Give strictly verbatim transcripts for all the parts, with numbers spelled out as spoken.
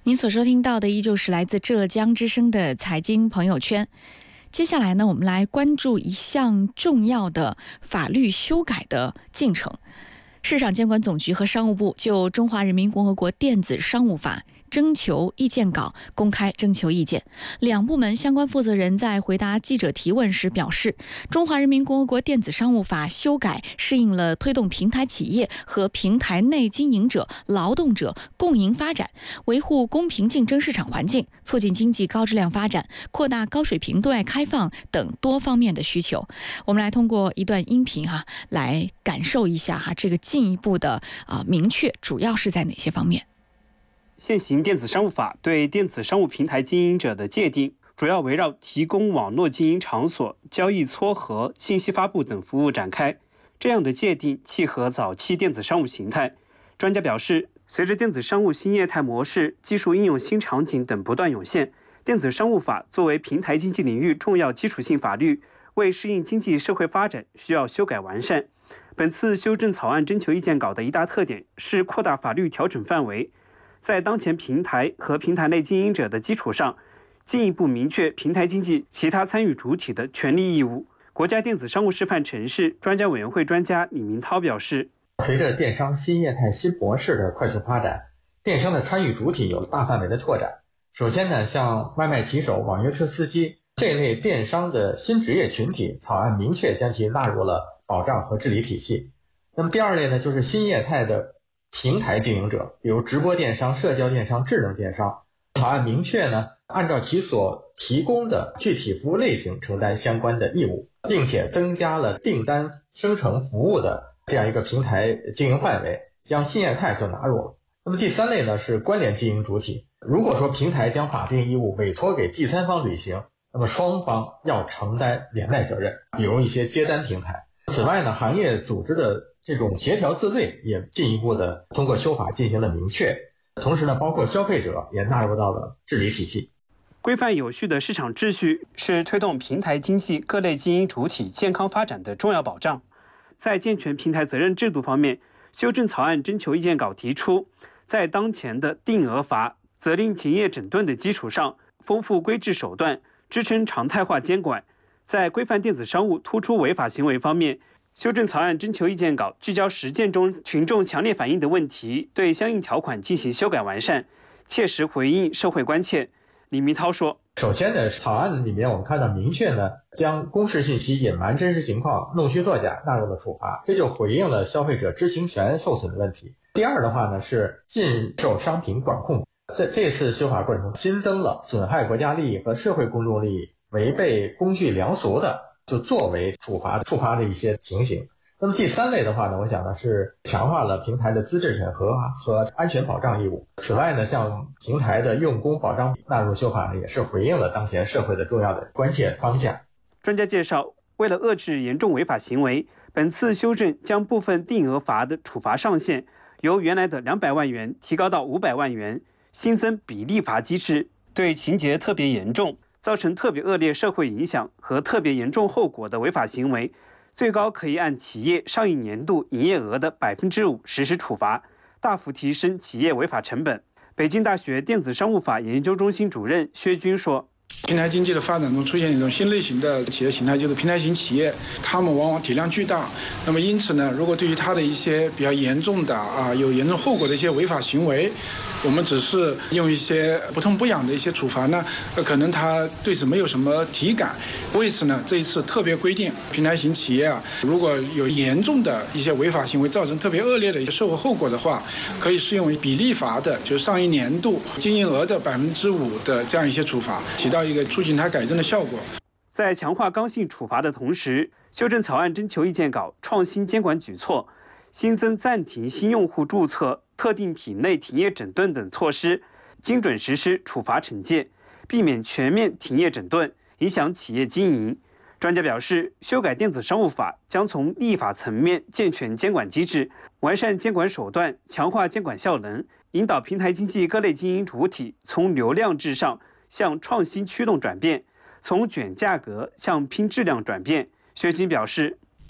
您所收听到的依旧是来自浙江之声的财经朋友圈。接下来呢，我们来关注一项重要的法律修改的进程。市场监管总局和商务部就《中华人民共和国电子商务法》征求意见稿公开征求意见。两部门相关负责人在回答记者提问时表示，中华人民共和国电子商务法修改适应了推动平台企业和平台内经营者、劳动者共赢发展，维护公平竞争市场环境，促进经济高质量发展，扩大高水平对外开放等多方面的需求。我们来通过一段音频哈、啊，来感受一下哈、啊、这个进一步的啊、呃、明确主要是在哪些方面。 现行电子商务法对电子商务平台经营者的界定，主要围绕提供网络经营场所、交易撮合、信息发布等服务展开。这样的界定契合早期电子商务形态。专家表示，随着电子商务新业态模式、技术应用新场景等不断涌现，电子商务法作为平台经济领域重要基础性法律，为适应经济社会发展需要修改完善。本次修正草案征求意见稿的一大特点是扩大法律调整范围，在当前平台和平台内经营者的基础上，进一步明确平台经济其他参与主体的权利义务。国家电子商务示范城市专家委员会专家李明涛表示， 随着电商新业态新模式的快速发展，电商的参与主体有大范围的拓展。首先呢，像外卖骑手、网约车司机这类电商的新职业群体，草案明确将其纳入了保障和治理体系。那么第二类呢，就是新业态的平台经营者，比如直播电商、社交电商、智能电商。草案明确呢，按照其所提供的具体服务类型承担相关的义务，并且增加了订单生成服务的这样一个平台经营范围，将新业态就纳入了。那么第三类呢，是关联经营主体。如果说平台将法定义务委托给第三方履行，那么双方要承担连带责任，比如一些接单平台。此外呢，行业组织的这种协调自卫也进一步的通过修法进行了明确，同时呢，包括消费者也纳入到了治理体系。 规范有序的市场秩序是推动平台经济各类经营主体健康发展的重要保障。在健全平台责任制度方面，修正草案征求意见稿提出，在当前的定额罚、责令停业整顿的基础上，丰富规制手段，支撑常态化监管。在规范电子商务突出违法行为方面，修正草案征求意见稿聚焦实践中群众强烈反映的问题，对相应条款进行修改完善，切实回应社会关切。李明涛说， 首先呢，草案里面我们看到明确呢，将公示信息隐瞒真实情况、弄虚作假纳入了处罚，这就回应了消费者知情权受损的问题。第二的话呢，是禁售商品管控。在这次修法过程中，新增了损害国家利益和社会公众利益、违背公序良俗的，就作为处罚触发的一些情形。那么第三类的话呢，我想呢是强化了平台的资质审核和安全保障义务。此外呢，像平台的用工保障纳入修法呢，也是回应了当前社会的重要的关切方向。 专家介绍，为了遏制严重违法行为，本次修正将部分定额罚的处罚上限由原来的两百万元提高到五百万元，新增比例罚机制，对情节特别严重、造成特别恶劣社会影响和特别严重后果的违法行为，最高可以按企业上一年度营业额的百分之五实施处罚，大幅提升企业违法成本。北京大学电子商务法研究中心主任薛军说， 平台经济的发展中出现一种新类型的企业形态，就是平台型企业，他们往往体量巨大，那么因此呢，如果对于他的一些比较严重的啊有严重后果的一些违法行为，我们只是用一些不痛不痒的一些处罚呢，可能他对此没有什么体感。为此呢，这一次特别规定，平台型企业啊，如果有严重的一些违法行为造成特别恶劣的一些社会后果的话，可以适用于比例罚的，就是上一年度经营额的百分之五的这样一些处罚，起到一个促进它改正的效果。 在强化刚性处罚的同时，修正草案征求意见稿创新监管举措，新增暂停新用户注册、特定品类停业整顿等措施，精准实施处罚惩戒，避免全面停业整顿，影响企业经营。专家表示，修改电子商务法将从立法层面健全监管机制，完善监管手段，强化监管效能，引导平台经济各类经营主体从流量至上向创新驱动转变，从卷价格向拼质量转变。薛军表示，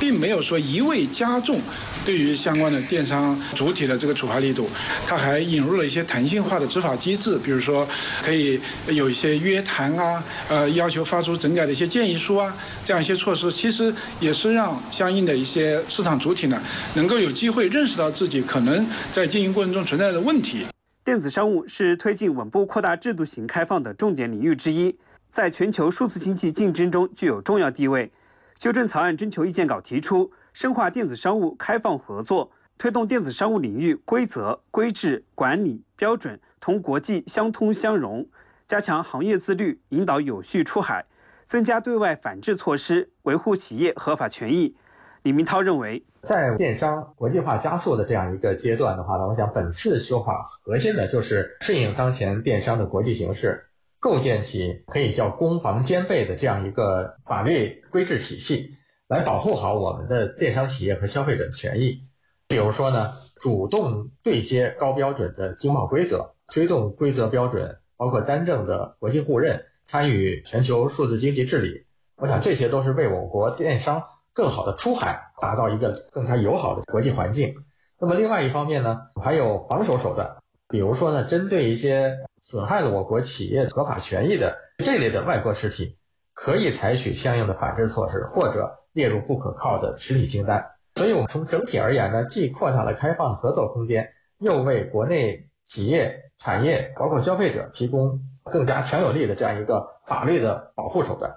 并没有说一味加重对于相关的电商主体的这个处罚力度，它还引入了一些弹性化的执法机制，比如说可以有一些约谈啊，呃，要求发出整改的一些建议书啊，这样一些措施，其实也是让相应的一些市场主体呢，能够有机会认识到自己可能在经营过程中存在的问题。 电子商务是推进稳步扩大制度型开放的重点领域之一，在全球数字经济竞争中具有重要地位。修正草案征求意见稿提出，深化电子商务开放合作，推动电子商务领域规则、规制、管理、标准同国际相通相融，加强行业自律，引导有序出海，增加对外反制措施，维护企业合法权益。李明涛认为， 在电商国际化加速的这样一个阶段的话呢，我想本次修法核心的就是适应当前电商的国际形势，构建起可以叫攻防兼备的这样一个法律规制体系，来保护好我们的电商企业和消费者的权益。比如说呢，主动对接高标准的经贸规则，推动规则标准，包括单正的国际互认，参与全球数字经济治理。我想这些都是为我国电商更好的出海打造一个更加友好的国际环境。那么另外一方面呢，还有防守手段，比如说呢，针对一些损害了我国企业合法权益的这类的外国实体，可以采取相应的反制措施，或者列入不可靠的实体清单。所以我们从整体而言呢，既扩大了开放的合作空间，又为国内企业、产业包括消费者提供更加强有力的这样一个法律的保护手段。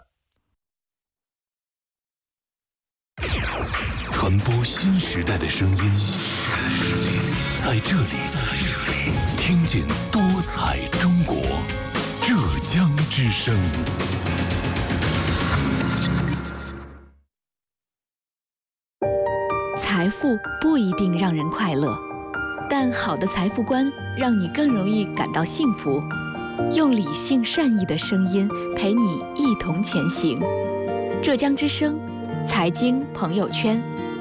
传播新时代的声音，在这里，听见多彩中国，浙江之声。 财富不一定让人快乐，但好的财富观让你更容易感到幸福。用理性善意的声音陪你一同前行。浙江之声财经朋友圈。